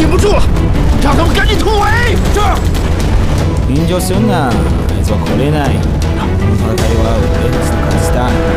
顶不住了，让他们赶紧突围！ 是。 緊張すんな。あいつは来れない。戦いは俺たちの勝ちだ。